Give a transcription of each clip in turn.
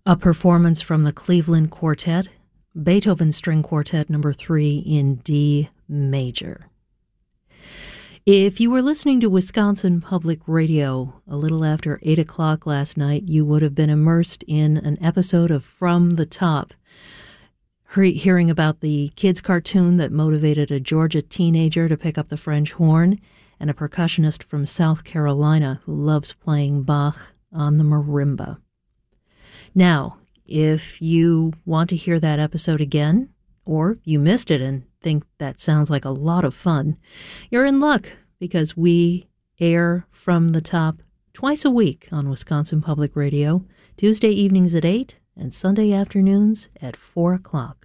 A performance from the Cleveland Quartet, Beethoven String Quartet No. 3 in D major. If you were listening to Wisconsin Public Radio a little after 8 o'clock last night, you would have been immersed in an episode of From the Top, hearing about the kids' cartoon that motivated a Georgia teenager to pick up the French horn and a percussionist from South Carolina who loves playing Bach on the marimba. Now, if you want to hear that episode again, or you missed it and think that sounds like a lot of fun, you're in luck because we air From the Top twice a week on Wisconsin Public Radio, Tuesday evenings at 8 and Sunday afternoons at 4 o'clock.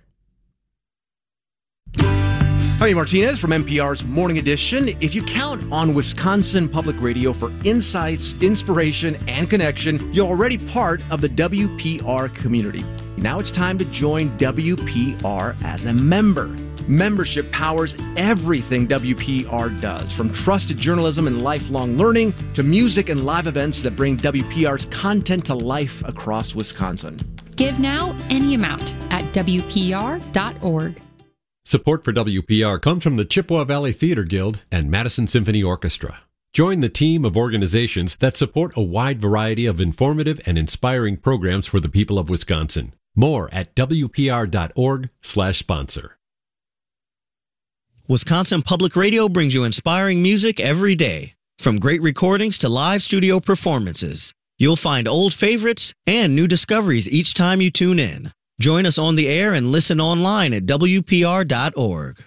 Jaime Martinez from NPR's Morning Edition. If you count on Wisconsin Public Radio for insights, inspiration, and connection, you're already part of the WPR community. Now it's time to join WPR as a member. Membership powers everything WPR does, from trusted journalism and lifelong learning to music and live events that bring WPR's content to life across Wisconsin. Give now any amount at WPR.org. Support for WPR comes from the Chippewa Valley Theater Guild and Madison Symphony Orchestra. Join the team of organizations that support a wide variety of informative and inspiring programs for the people of Wisconsin. More at WPR.org/sponsor. Wisconsin Public Radio brings you inspiring music every day. From great recordings to live studio performances, you'll find old favorites and new discoveries each time you tune in. Join us on the air and listen online at WPR.org.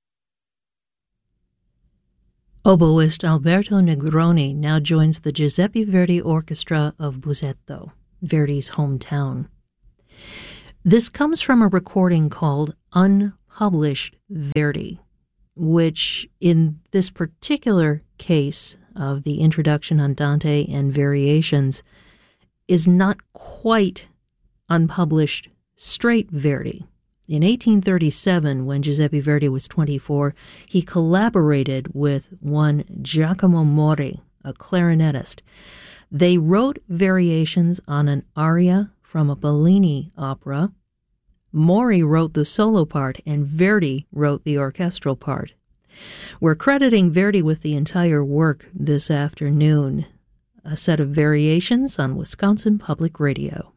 Oboist Alberto Negroni now joins the Giuseppe Verdi Orchestra of Busseto, Verdi's hometown. This comes from a recording called Unpublished Verdi, which in this particular case of the introduction Andante and variations is not quite unpublished straight Verdi. In 1837, when Giuseppe Verdi was 24, he collaborated with one Giacomo Mori, a clarinetist. They wrote variations on an aria from a Bellini opera. Mori wrote the solo part, and Verdi wrote the orchestral part. We're crediting Verdi with the entire work this afternoon. A set of variations on Wisconsin Public Radio.